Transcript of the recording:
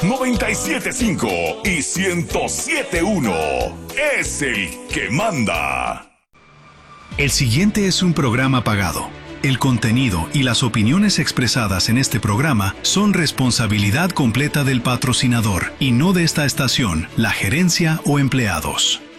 97.5 y 107.1 es el que manda. El siguiente es un programa pagado. El contenido y las opiniones expresadas en este programa son responsabilidad completa del patrocinador y no de esta estación, la gerencia o empleados.